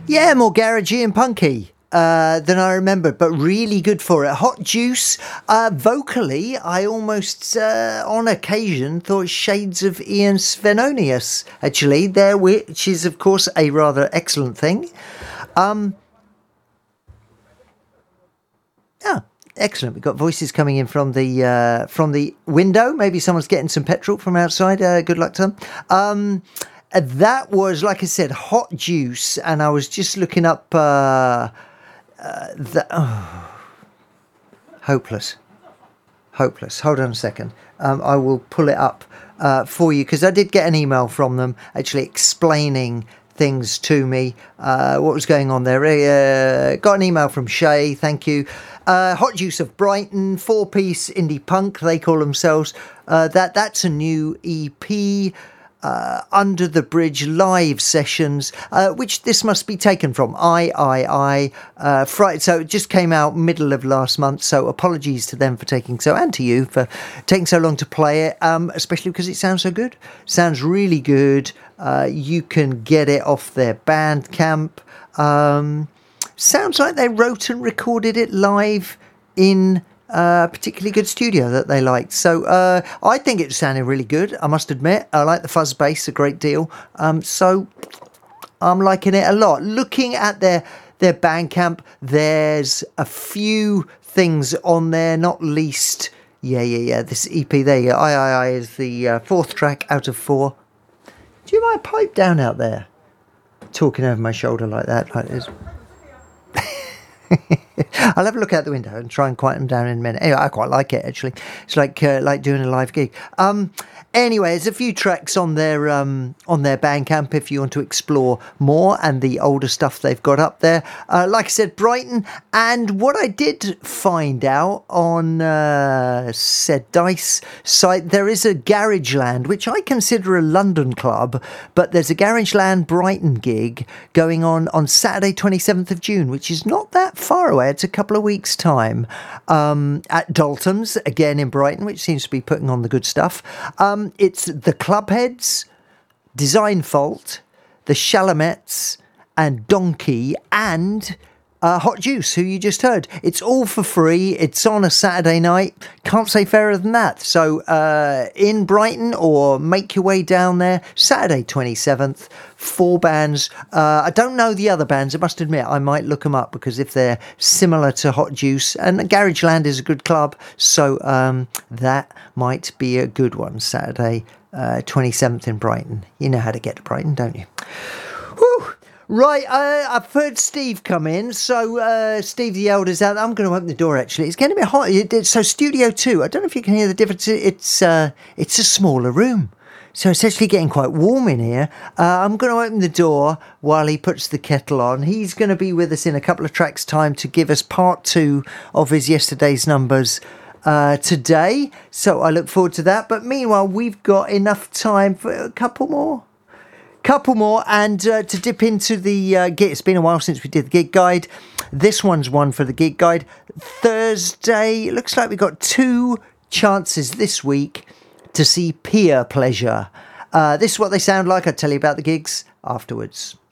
Yeah, more garagey and punky than I remembered, but really good for it. Hot Juice, vocally, I almost, on occasion, thought shades of Ian Svenonius, actually, there, which is, of course, a rather excellent thing. Yeah, excellent. We've got voices coming in from the window. Maybe someone's getting some petrol from outside. Good luck to them. That was, like I said, Hot Juice, and I was just looking up Hopeless. Hold on a second. I will pull it up for you, because I did get an email from them actually explaining things to me, what was going on there. Got an email from Shay, thank you. Hot Juice of Brighton, 4-piece indie punk, they call themselves. That's a new EP. Under the Bridge live sessions, which this must be taken from. Friday, so it just came out middle of last month, so apologies to them for and to you for taking so long to play it, especially because it sounds so good. Sounds really good. You can get it off their Bandcamp. Sounds like they wrote and recorded it live in a particularly good studio that they liked. So I think it sounded really good, I must admit. I like the fuzz bass a great deal. So I'm liking it a lot. Looking at their Bandcamp, there's a few things on there, not least, this EP there. I is the 4th track out of 4. Do you mind pipe down out there? Talking over my shoulder like that, like this. I'll have a look out the window and try and quiet them down in a minute. Anyway, I quite like it, actually. It's like doing a live gig. Anyway, there's a few tracks on their Bandcamp if you want to explore more, and the older stuff they've got up there. Like I said, Brighton. And what I did find out on said Dice site, there is a Garageland, which I consider a London club, but there's a Garageland Brighton gig going on Saturday 27th of June, which is not that far away. It's a couple of weeks' time, at Dalton's, again in Brighton, which seems to be putting on the good stuff. It's the Clubheads, Design Fault, the Shalamets, and Donkey, and Hot Juice, who you just heard. It's all for free. It's on a Saturday night. Can't say fairer than that. So in Brighton, or make your way down there, Saturday 27th, 4 bands. I don't know the other bands, I must admit. I might look them up, because if they're similar to Hot Juice, and Garageland is a good club, so that might be a good one. Saturday 27th in Brighton. You know how to get to Brighton, don't you? Whew. Right, I've heard Steve come in, so Steve the Elder's out. I'm going to open the door, actually. It's getting a bit hot. So Studio 2, I don't know if you can hear the difference. It's a smaller room, so it's actually getting quite warm in here. I'm going to open the door while he puts the kettle on. He's going to be with us in a couple of tracks' time to give us part 2 of his Yesterday's Numbers today, so I look forward to that. But meanwhile, we've got enough time for a couple more, and to dip into the gig. It's been a while since we did the gig guide. This one's one for the gig guide. Thursday, it looks like we've got 2 chances this week to see Peer Pleasure. This is what they sound like. I'll tell you about the gigs afterwards.